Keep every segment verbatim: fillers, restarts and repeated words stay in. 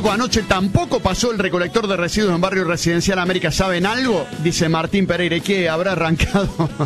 Anoche tampoco pasó el recolector de residuos en Barrio Residencial América. ¿Saben algo? Dice Martín Pereira. ¿Y qué? ¿Habrá arrancado?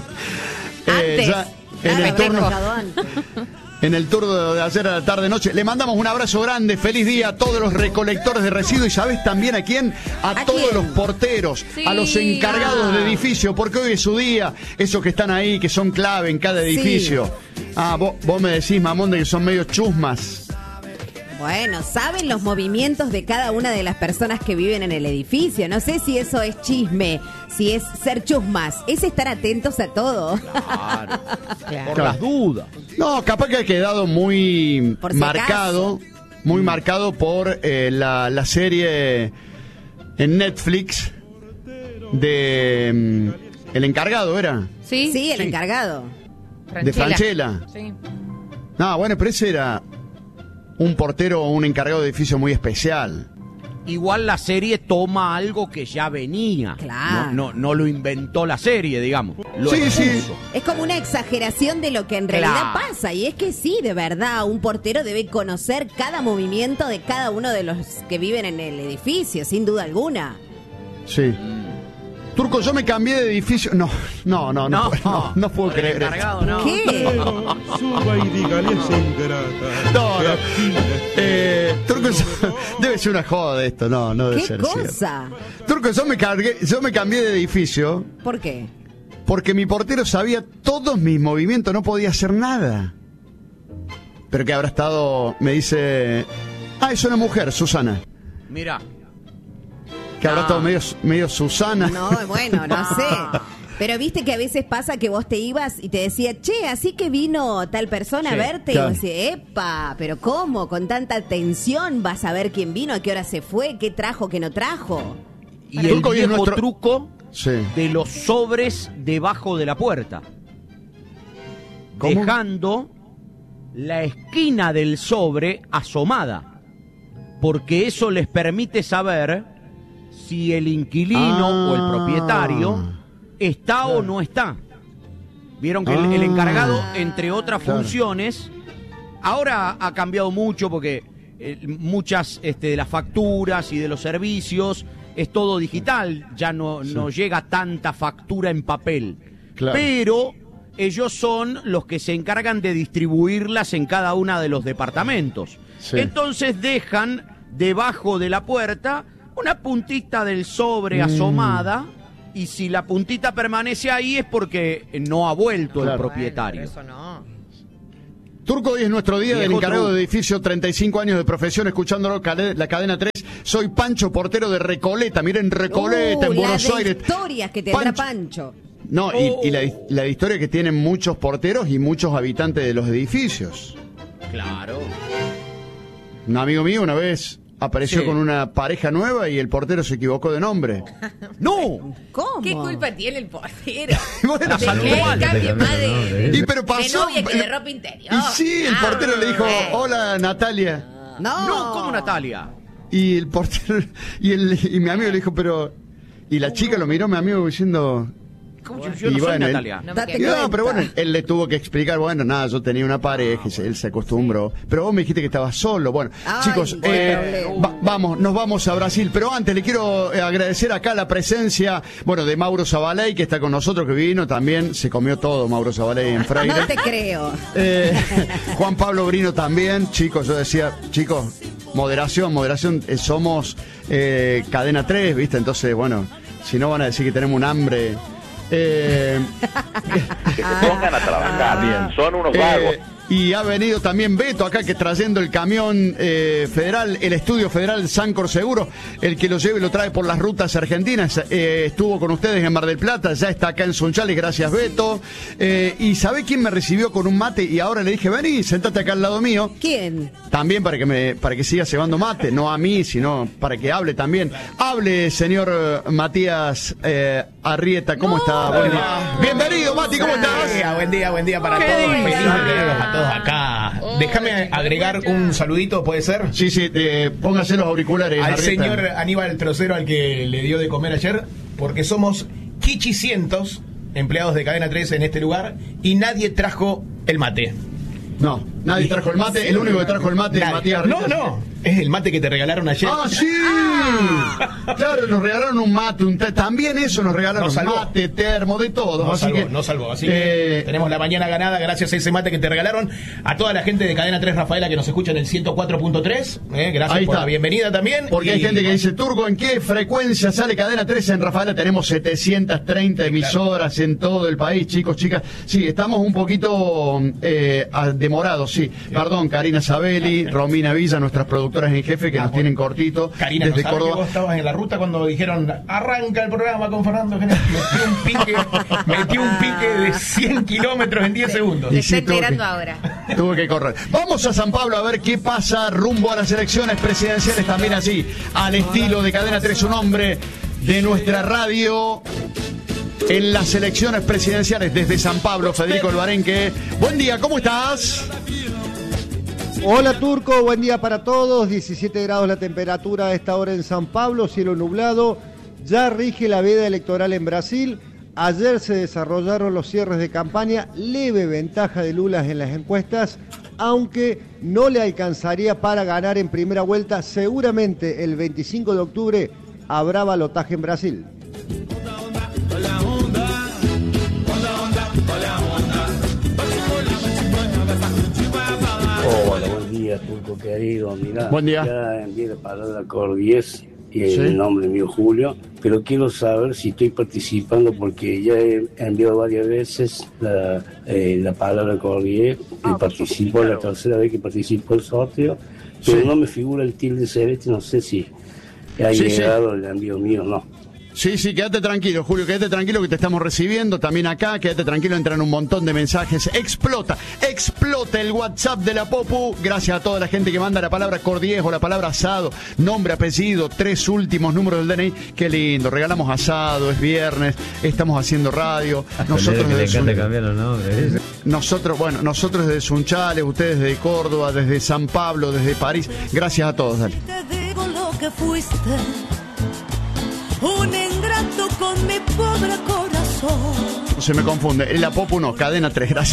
eh, Antes. ya en, Ah, el turno, antes. en el turno de ayer a la tarde-noche. Le mandamos un abrazo grande. Feliz día a todos los recolectores de residuos. ¿Y sabes también a quién? A, ¿A todos quién? los porteros, Sí, a los encargados ah. de edificio, porque hoy es su día. Esos que están ahí, que son clave en cada edificio. Sí. Ah, vos, vos me decís, mamón, de que son medio chusmas. Bueno, saben los movimientos de cada una de las personas que viven en el edificio. No sé si eso es chisme, si es ser chusmas, es estar atentos a todo. Claro, Claro. por las dudas. No, capaz que ha quedado muy Por si marcado, acaso. muy marcado por eh, la, la serie en Netflix de mm, El Encargado, ¿era? Sí, Sí, el Sí. encargado. De Francella. Sí. No, bueno, pero ese era un portero o un encargado de edificio muy especial. Igual la serie toma algo que ya venía. Claro. No, no, no lo inventó la serie, digamos. Lo Sí, sí. expuso. Es como una exageración de lo que en realidad Claro. pasa. Y es que sí, de verdad, un portero debe conocer cada movimiento de cada uno de los que viven en el edificio, sin duda alguna. Sí. Turco, yo me cambié de edificio. No, no, no, no, No, puedo- no, no puedo por el creer. encargado, esto. no. ¿Qué? Suba y dígale esa ingrata. No, no. Eh, Turco, yo- debe ser una joda esto, no, no debe ¿Qué ser cierto. cosa? Turco, yo me cargué, yo me cambié de edificio ¿Por qué? porque mi portero sabía todos mis movimientos, no podía hacer nada. Pero que habrá estado, me dice, ah, es una mujer, Susana. Mira, Que habrá Ah. estado medio, medio Susana. No, bueno, no sé. Pero viste que a veces pasa que vos te ibas y te decía, che, así que vino tal persona Sí, a verte. claro. Y vos decís, epa, pero ¿cómo? Con tanta atención vas a ver quién vino, a qué hora se fue, qué trajo, qué no trajo. y el Turco, y es viejo nuestro- truco Sí. de los sobres debajo de la puerta. ¿Cómo? Dejando la esquina del sobre asomada. Porque eso les permite saber si el inquilino Ah. o el propietario está o no está. Vieron que el, el Ah. encargado, entre otras Claro. funciones, ahora ha cambiado mucho porque eh, muchas este, de las facturas y de los servicios es todo digital, ya no, Sí. no llega tanta factura en papel. Claro. Pero ellos son los que se encargan de distribuirlas en cada uno de los departamentos. Sí. Entonces dejan debajo de la puerta una puntita del sobre Mm. asomada, y si la puntita permanece ahí es porque no ha vuelto Claro. el propietario. Bueno, pero eso no. Turco, hoy es nuestro día del Viejo encargado truco. de edificio, treinta y cinco años de profesión, escuchándolo cade- la cadena tres. Soy Pancho, portero de Recoleta. Miren, Recoleta, Uh, en Buenos la de Aires. historias que tendrá Pancho. No, y, Oh. y la, la historia que tienen muchos porteros y muchos habitantes de los edificios. Claro. Un amigo mío una vez apareció Sí. con una pareja nueva y el portero se equivocó de nombre. ¡No! ¿Cómo? ¿Qué culpa tiene el portero? Bueno, La De saludó que mal. él cambie más de, Y pero pasó. de novia que de ropa interior. Y sí, el Ah, portero le dijo, bueno. hola Natalia. No, No, ¿cómo Natalia? Y el portero, y, el, y mi amigo le dijo, pero... Y la chica lo miró, mi amigo, diciendo... ¿Cómo yo, yo Y no soy bueno, él- Natalia? No me Date Y quedo. no, cuenta. pero bueno, él le tuvo que explicar, bueno, nada, yo tenía una pareja, y se- él se acostumbró. Pero vos me dijiste que estabas solo. Bueno, Ay, chicos, qué eh, problema. va- vamos, nos vamos a Brasil. Pero antes le quiero eh, agradecer acá la presencia, bueno, de Mauro Zabaley, que está con nosotros, que vino también, se comió todo Mauro Zabaley en Freire. No te creo. Eh, Juan Pablo Brino también, chicos, yo decía, chicos, moderación, moderación, eh, somos eh, cadena tres, ¿viste? Entonces, bueno, si no van a decir que tenemos un hambre. Eh, Que se pongan a trabajar bien, son unos vagos. eh, y ha venido también Beto acá, que trayendo el camión eh, federal, el estudio federal Sancor Seguro, el que lo lleva y lo trae por las rutas argentinas. Eh, estuvo con ustedes en Mar del Plata, ya está acá en Sunchales, gracias Beto. Eh, y ¿sabe quién me recibió con un mate? Y ahora le dije, vení, sentate acá al lado mío. ¿Quién? También para que me para que siga cebando mate, no a mí, sino para que hable también. Hable, señor eh, Matías eh, Arrieta, ¿cómo está? Buen día. Bienvenido, Mati, ¿cómo Buen estás? día, buen día, buen día para ¿Qué todos. dice? Feliz de verlos a todos acá. Déjame agregar un saludito, ¿puede ser? Sí, sí, eh, póngase los auriculares. Al Arrieta. señor Aníbal Trocero, al que le dio de comer ayer, porque somos quichicientos empleados de Cadena tres en este lugar y nadie trajo el mate. No, nadie trajo el mate, el único que trajo el mate es Nadie. Matías No, Arrieta. no. Es el mate que te regalaron ayer. ¡Ah, sí! Claro, nos regalaron un mate, un té. También eso nos regalaron, Nos salvó. mate, termo, de todo. No así salvó, que, no salvó. Así eh, que tenemos la mañana ganada gracias a ese mate que te regalaron. A toda la gente de Cadena tres Rafaela que nos escucha en el ciento cuatro punto tres. Eh, gracias Ahí por está. la bienvenida también. Porque Y- hay gente que dice, Turco, ¿en qué frecuencia sale Cadena tres en Rafaela? Tenemos setecientas treinta emisoras en todo el país, chicos, chicas. Sí, estamos un poquito eh, a- demorados, sí. Perdón, Karina Sabelli, Romina Villa, nuestras productoras en jefe que Ah, nos bueno. tienen cortito. Karina, ¿no desde sabes que Córdoba. vos estabas en la ruta cuando dijeron arranca el programa con Fernando Genés? Metió un pique, metió un pique de cien kilómetros en diez segundos. Se Y está sí, tuvo enterando que- ahora. Tuve que correr. Vamos a San Pablo a ver qué pasa rumbo a las elecciones presidenciales, también así, al estilo de Cadena tres, un hombre de nuestra radio en las elecciones presidenciales desde San Pablo, Federico Albarenque. Buen día, ¿cómo estás? Hola Turco, buen día para todos. diecisiete grados la temperatura a esta hora en San Pablo, cielo nublado. Ya rige la veda electoral en Brasil. Ayer se desarrollaron los cierres de campaña, leve ventaja de Lula en las encuestas, aunque no le alcanzaría para ganar en primera vuelta. Seguramente el veinticinco de octubre habrá balotaje en Brasil. Hola, buen día, Turco querido. Mirá, Buen día. ya envié la palabra por diez y el Sí. nombre mío Julio, pero quiero saber si estoy participando porque ya he enviado varias veces la, eh, la palabra Cordier y participo, la tercera vez que participo el sorteo, pero Sí. no me figura el tilde celeste, no sé si ha Sí, sí. llegado el envío mío o no. Sí, sí, quédate tranquilo, Julio, quédate tranquilo que te estamos recibiendo también acá, quédate tranquilo, entran un montón de mensajes. Explota, explota el WhatsApp de la Popu, gracias a toda la gente que manda la palabra cordiejo, la palabra asado, nombre, apellido, tres últimos números del D N I. Qué lindo, regalamos asado, es viernes, estamos haciendo radio. Nosotros que le desde encanta Sun- cambiar los nombres. Nosotros, bueno, nosotros desde Sunchales, ustedes desde Córdoba, desde San Pablo, desde París. Gracias a todos, dale. Te digo lo que fuiste, un ingrato con mi pobre corazón. Se me confunde, la Popu no, Cadena tres, gracias.